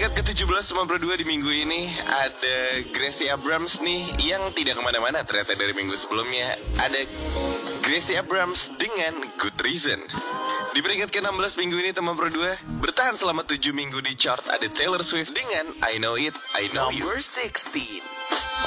peringkat ke-17 sama Pro 2 di minggu ini ada Gracie Abrams nih yang tidak kemana-mana ternyata dari minggu sebelumnya. Ada Gracie Abrams dengan Good Reason. Di peringkat ke-16 minggu ini teman Pro 2 bertahan selama 7 minggu di chart ada Taylor Swift dengan I Know It, I Know You. Number 16.